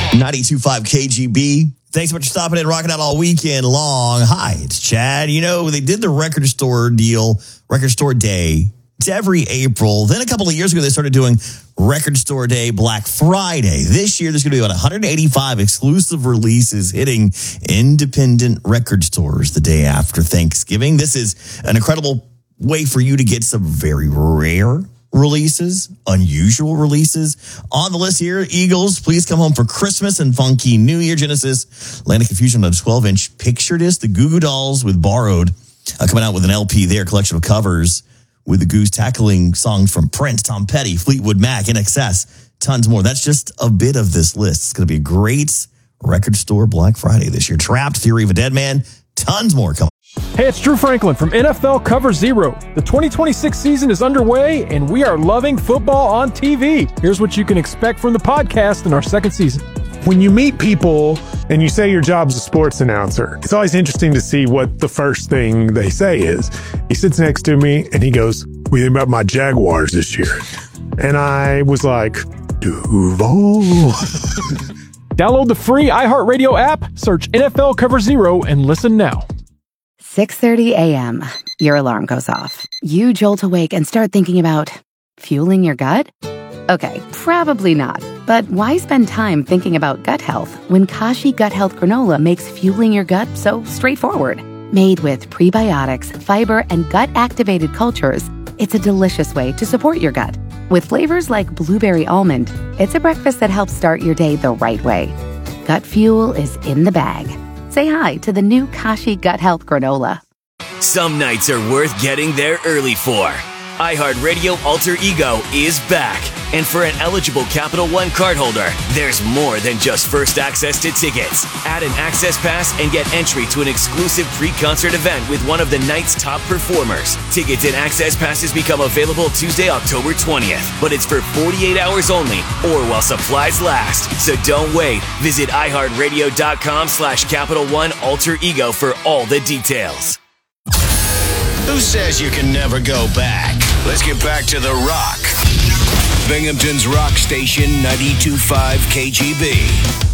92.5 KGB. Thanks so much for stopping in, rocking out all weekend long. Hi, it's Chad. You know, they did the record store deal, record store day. It's every April. Then a couple of years ago, they started doing Record Store Day Black Friday. This year, there's going to be about 185 exclusive releases hitting independent record stores the day after Thanksgiving. This is an incredible way for you to get some very rare releases, unusual releases. On the list here, Eagles, Please Come Home for Christmas and Funky New Year. Genesis, Land of Confusion on a 12-inch picture disc. The Goo Goo Dolls with Borrowed coming out with an LP there, collection of covers with the Goose tackling songs from Prince, Tom Petty, Fleetwood Mac, INXS, tons more. That's just a bit of this list. It's going to be a great record store Black Friday this year. Trapped, Theory of a Dead Man, tons more coming. Hey, it's Drew Franklin from NFL Cover Zero. The 2026 season is underway, and we are loving football on TV. Here's what you can expect from the podcast in our second season. When you meet people and you say your job's a sports announcer, it's always interesting to see what the first thing they say is. He sits next to me and he goes, "What do you think about my Jaguars this year?" And I was like, Duval. Download the free iHeartRadio app, search NFL Cover Zero, and listen now. 6:30 a.m. Your alarm goes off. You jolt awake and start thinking about fueling your gut? Okay, probably not. But why spend time thinking about gut health when Kashi Gut Health Granola makes fueling your gut so straightforward? Made with prebiotics, fiber, and gut-activated cultures, it's a delicious way to support your gut. With flavors like blueberry almond, it's a breakfast that helps start your day the right way. Gut fuel is in the bag. Say hi to the new Kashi Gut Health Granola. Some nights are worth getting there early for. iHeartRadio Alter Ego is back. And for an eligible Capital One cardholder, there's more than just first access to tickets. Add an access pass and get entry to an exclusive pre-concert event with one of the night's top performers. Tickets and access passes become available Tuesday, October 20th. But it's for 48 hours only or while supplies last. So don't wait. Visit iHeartRadio.com/Capital One Alter Ego for all the details. Who says you can never go back? Let's get back to the rock. Binghamton's rock station, 92.5 KGB.